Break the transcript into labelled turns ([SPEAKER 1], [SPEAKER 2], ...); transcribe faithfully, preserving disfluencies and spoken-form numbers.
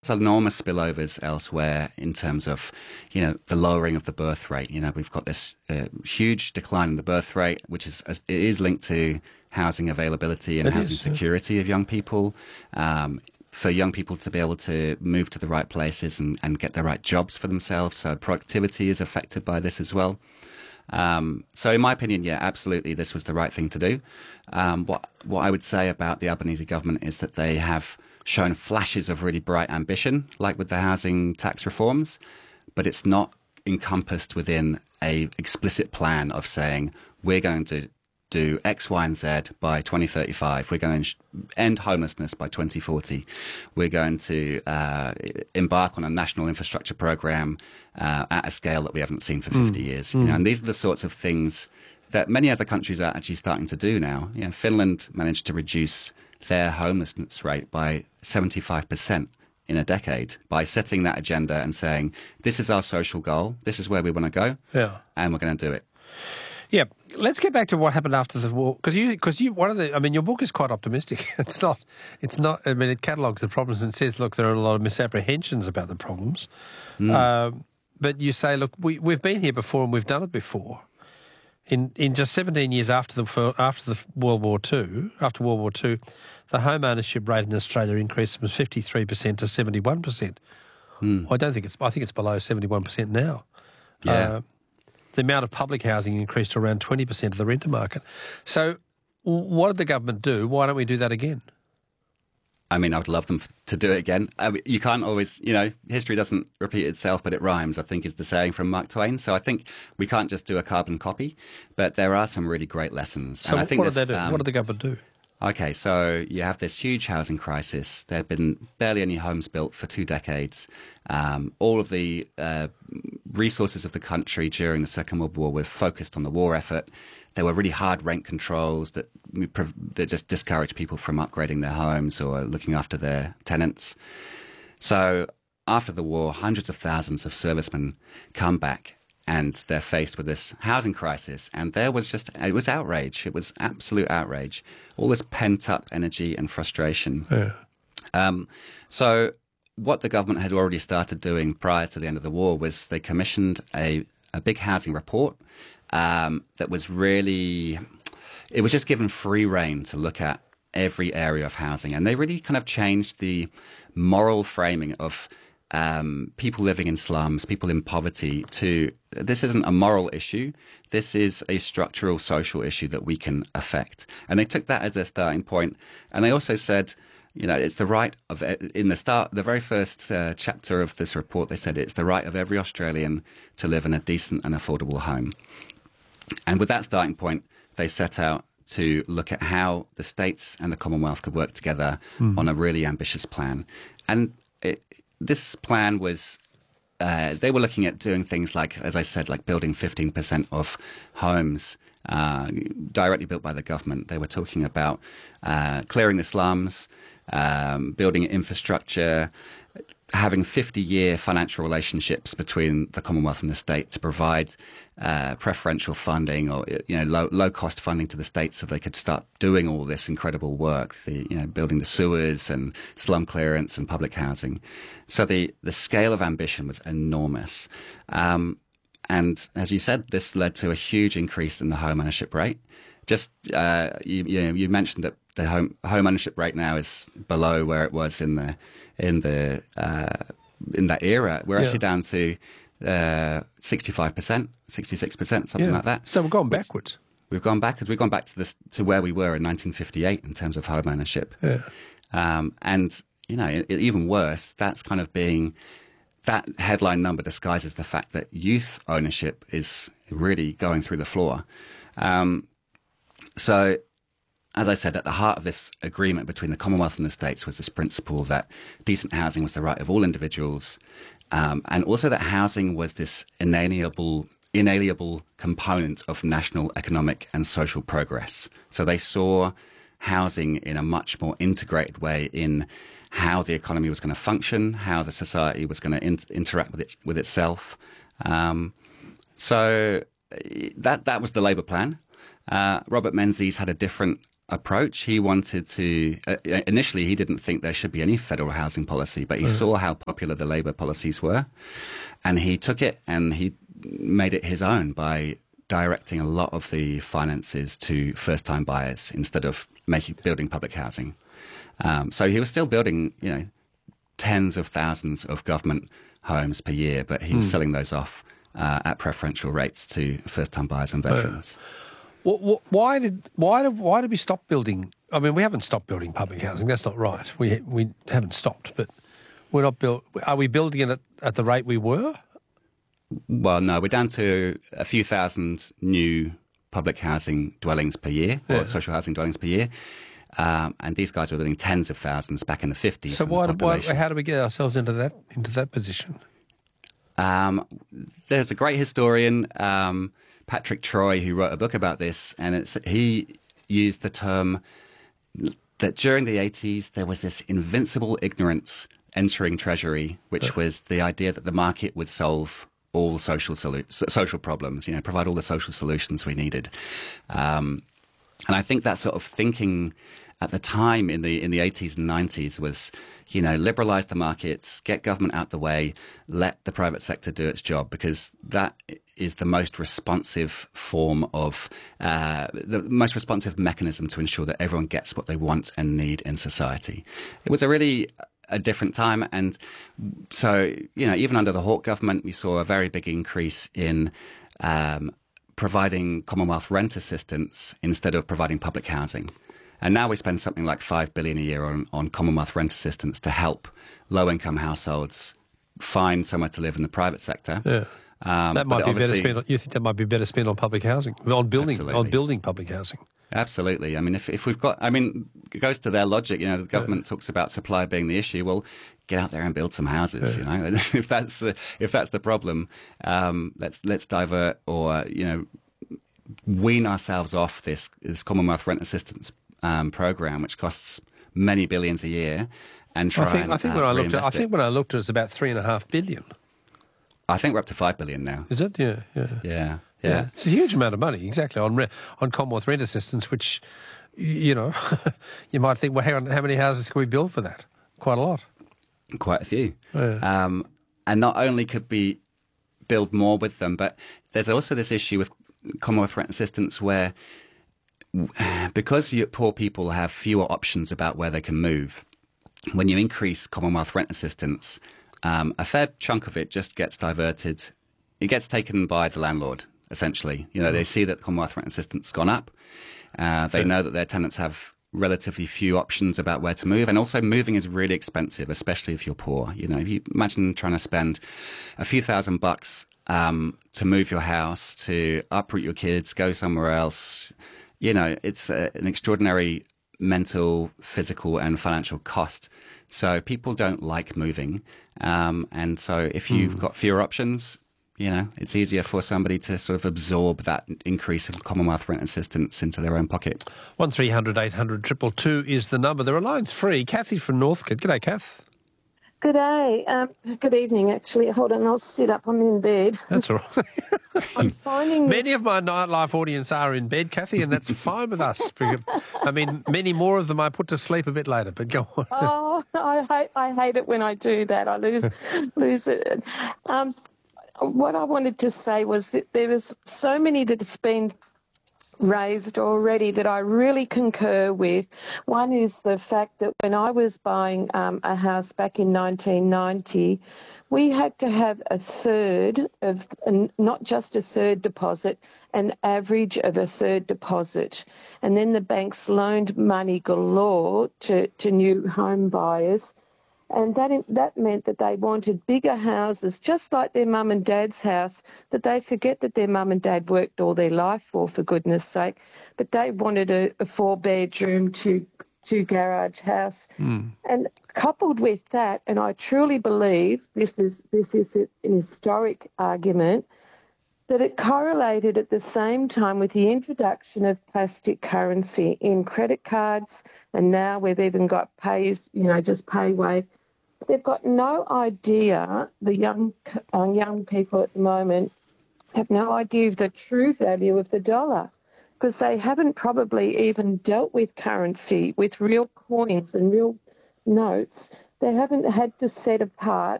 [SPEAKER 1] enormous spillovers elsewhere in terms of, you know, the lowering of the birth rate. You know, we've got this uh, huge decline in the birth rate, which is it is linked to housing availability and
[SPEAKER 2] It
[SPEAKER 1] housing
[SPEAKER 2] is, yeah.
[SPEAKER 1] security of young people. Um, for young people to be able to move to the right places and, and get the right jobs for themselves. So productivity is affected by this as well. Um, so in my opinion, yeah, absolutely, this was the right thing to do. Um, what what I would say about the Albanese government is that they have shown flashes of really bright ambition, like with the housing tax reforms, but it's not encompassed within a explicit plan of saying we're going to do X, Y, and Z by twenty thirty-five. We're going to end homelessness by twenty forty. We're going to uh, embark on a national infrastructure program uh, at a scale that we haven't seen for fifty mm. years. You know, and these are the sorts of things that many other countries are actually starting to do now. You know, Finland managed to reduce their homelessness rate by seventy-five percent in a decade by setting that agenda and saying, this is our social goal, this is where we want to go,
[SPEAKER 2] yeah.
[SPEAKER 1] and we're going to do it.
[SPEAKER 2] Yeah, let's get back to what happened after the war, because you, because you, one of the, I mean, your book is quite optimistic. It's not, it's not. I mean, it catalogues the problems and says, look, there are a lot of misapprehensions about the problems, mm. um, but you say, look, we we've been here before and we've done it before. In in just seventeen years after the after the World War Two, after World War Two, the home ownership rate in Australia increased from fifty-three percent to seventy-one percent. Mm. I don't think it's. I think it's below seventy-one percent now.
[SPEAKER 1] Yeah.
[SPEAKER 2] Uh, The amount of public housing increased to around twenty percent of the renter market. So what did the government do? Why don't we do that again?
[SPEAKER 1] I mean, I would love them to do it again. I mean, you can't always, you know, history doesn't repeat itself, but it rhymes, I think is the saying from Mark Twain. So I think we can't just do a carbon copy, but there are some really great lessons.
[SPEAKER 2] So
[SPEAKER 1] and I think
[SPEAKER 2] what
[SPEAKER 1] this,
[SPEAKER 2] did they do?
[SPEAKER 1] um,
[SPEAKER 2] What did the government do?
[SPEAKER 1] Okay, so you have this huge housing crisis. There have been barely any homes built for two decades. Um, all of the uh, resources of the country during the Second World War were focused on the war effort. There were really hard rent controls that, that just discouraged people from upgrading their homes or looking after their tenants. So after the war, hundreds of thousands of servicemen come back and they're faced with this housing crisis. And there was just, it was outrage. It was absolute outrage. All this pent-up energy and frustration.
[SPEAKER 2] Yeah.
[SPEAKER 1] Um, so what the government had already started doing prior to the end of the war was they commissioned a, a big housing report um, that was really, it was just given free rein to look at every area of housing. And they really kind of changed the moral framing of Um, people living in slums, people in poverty, to this isn't a moral issue, this is a structural social issue that we can affect. And they took that as their starting point. And they also said, you know, it's the right of, in the start, the very first uh, chapter of this report, they said it's the right of every Australian to live in a decent and affordable home. And with that starting point, they set out to look at how the states and the Commonwealth could work together mm. on a really ambitious plan. And it, this plan was, uh, they were looking at doing things like, as I said, like building fifteen percent of homes uh, directly built by the government. They were talking about uh, clearing the slums, um, building infrastructure, having fifty-year financial relationships between the Commonwealth and the state to provide uh, preferential funding or, you know, low, low-cost funding to the states so they could start doing all this incredible work, the, you know, building the sewers and slum clearance and public housing. So the, the scale of ambition was enormous. Um, and as you said, this led to a huge increase in the home ownership rate. Just, uh, you, you know, you mentioned that the home, home ownership rate now is below where it was in the in the uh, in that era. We're
[SPEAKER 2] yeah.
[SPEAKER 1] actually down to uh, sixty-five percent, sixty-six percent, something
[SPEAKER 2] yeah.
[SPEAKER 1] like that.
[SPEAKER 2] So we've gone backwards.
[SPEAKER 1] We've gone backwards. We've gone back to this to where we were in nineteen fifty-eight in terms of home ownership.
[SPEAKER 2] Yeah.
[SPEAKER 1] Um, and you know, it, even worse, that's kind of being that headline number disguises the fact that youth ownership is really going through the floor. Um, so. As I said, at the heart of this agreement between the Commonwealth and the states was this principle that decent housing was the right of all individuals, um, and also that housing was this inalienable, inalienable component of national economic and social progress. So they saw housing in a much more integrated way in how the economy was going to function, how the society was going to in- interact with it, with itself. Um, so that that was the Labour plan. Uh, Robert Menzies had a different approach. He wanted to, uh, initially, he didn't think there should be any federal housing policy, but he mm. saw how popular the Labor policies were. And he took it and he made it his own by directing a lot of the finances to first-time buyers instead of making building public housing. Um, so he was still building, you know, tens of thousands of government homes per year, but he was mm. selling those off uh, at preferential rates to first-time buyers and veterans.
[SPEAKER 2] Uh, why did why did why did we stop building? I mean, we haven't stopped building public housing. That's not right. We we haven't stopped, but we're not build. Are we building it at, at the rate we were?
[SPEAKER 1] Well, no, we're down to a few thousand new public housing dwellings per year, or yeah. social housing dwellings per year. Um, and these guys were building tens of thousands back in the fifties.
[SPEAKER 2] So why, why, how do we get ourselves into that into that position?
[SPEAKER 1] Um, there's a great historian, um, Patrick Troy, who wrote a book about this, and it's, he used the term that during the eighties there was this invincible ignorance entering Treasury, which was the idea that the market would solve all social solu- social problems, you know, provide all the social solutions we needed. Um, and I think that sort of thinking at the time in the in the eighties and nineties was, you know, liberalise the markets, get government out the way, let the private sector do its job, because that is the most responsive form of, uh, the most responsive mechanism to ensure that everyone gets what they want and need in society. It was a really a different time. And so, you know, even under the Hawke government, we saw a very big increase in um, providing Commonwealth rent assistance instead of providing public housing. And now we spend something like five billion dollars a year on, on Commonwealth rent assistance to help low-income households find somewhere to live in the private sector.
[SPEAKER 2] Yeah. Um, that might be better spent on, you think that might be better spent on public housing, on building, absolutely. on building public housing.
[SPEAKER 1] Absolutely. I mean, if if we've got, I mean, it goes to their logic. You know, the government yeah. talks about supply being the issue. Well, get out there and build some houses. Yeah. You know, if that's uh, if that's the problem, um, let's let's divert or you know wean ourselves off this this Commonwealth rent assistance um, program, which costs many billions a year, and try.
[SPEAKER 2] I think
[SPEAKER 1] and,
[SPEAKER 2] I think
[SPEAKER 1] uh,
[SPEAKER 2] when I looked at, I
[SPEAKER 1] it.
[SPEAKER 2] think when I looked at, it was about three and a half billion.
[SPEAKER 1] I think we're up to five billion now.
[SPEAKER 2] Is it? Yeah, yeah,
[SPEAKER 1] yeah.
[SPEAKER 2] Yeah.
[SPEAKER 1] Yeah,
[SPEAKER 2] it's a huge amount of money, exactly, on re- on Commonwealth rent assistance, which, you know, you might think, well, hang on, how many houses can we build for that? Quite a lot.
[SPEAKER 1] Quite a few.
[SPEAKER 2] Yeah.
[SPEAKER 1] Um, and not only could we build more with them, but there's also this issue with Commonwealth rent assistance where because you, poor people have fewer options about where they can move, when you increase Commonwealth rent assistance, um, a fair chunk of it just gets diverted. It gets taken by the landlord. Essentially, you know, mm. they see that Commonwealth rent assistance has gone up. Uh, they know that their tenants have relatively few options about where to move, and also moving is really expensive, especially if you're poor. You know, if you imagine trying to spend a few thousand bucks um, to move your house, to uproot your kids, go somewhere else. You know, it's a, an extraordinary mental, physical, and financial cost. So people don't like moving, um, and so if you've mm. got fewer options, you know, it's easier for somebody to sort of absorb that increase in Commonwealth rent assistance into their own pocket.
[SPEAKER 2] one three hundred eight hundred two two two is the number. There are lines free. Kathy from Northcote. G'day, Kath.
[SPEAKER 3] Good day. Um, good evening, actually. Hold on, I'll sit up. I'm in bed.
[SPEAKER 2] That's all right.
[SPEAKER 3] I'm finding
[SPEAKER 2] Many this... of my nightlife audience are in bed, Kathy, and that's fine with us. I mean, many more of them I put to sleep a bit later, but go on.
[SPEAKER 3] Oh, I hate, I hate it when I do that. I lose, lose it. Um, What I wanted to say was that there is so many that's been raised already that I really concur with. One is the fact that when I was buying um, a house back in nineteen ninety, we had to have a third of, not just a third deposit, an average of a third deposit. And then the banks loaned money galore to, to new home buyers. And that that meant that they wanted bigger houses, just like their mum and dad's house, that they forget that their mum and dad worked all their life for, for goodness sake. But they wanted a, a four-bedroom, two, two garage house. Mm. And coupled with that, and I truly believe this is this is an historic argument, that it correlated at the same time with the introduction of plastic currency in credit cards, and now we've even got pays, you know, just pay wave. They've got no idea, the young uh, young people at the moment have no idea of the true value of the dollar. because they haven't probably even dealt with currency, with real coins and real notes. They haven't had to set apart